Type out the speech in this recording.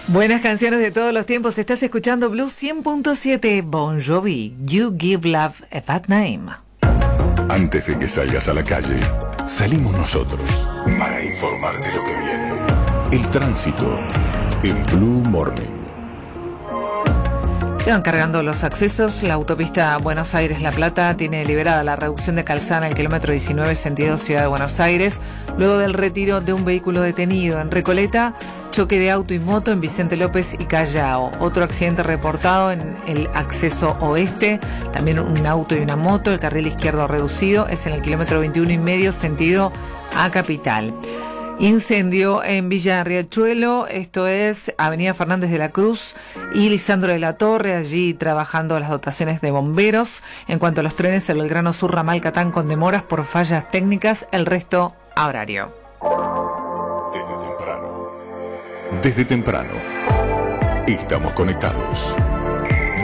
Buenas canciones de todos los tiempos. Estás escuchando Blue 100.7. Bon Jovi, You Give Love a Bad Name. Antes de que salgas a la calle, salimos nosotros para informarte lo que viene. El tránsito en Blue Morning. Se van cargando los accesos. La autopista Buenos Aires-La Plata tiene liberada la reducción de calzada en el kilómetro 19 sentido Ciudad de Buenos Aires, luego del retiro de un vehículo detenido. En Recoleta, choque de auto y moto en Vicente López y Callao. Otro accidente reportado en el acceso oeste, también un auto y una moto. El carril izquierdo reducido es en el kilómetro 21,5 sentido a Capital. Incendio en Villa Riachuelo, esto es Avenida Fernández de la Cruz y Lisandro de la Torre, allí trabajando las dotaciones de bomberos. En cuanto a los trenes, el Belgrano Sur Ramal Catán con demoras por fallas técnicas, el resto a horario. Desde temprano, estamos conectados.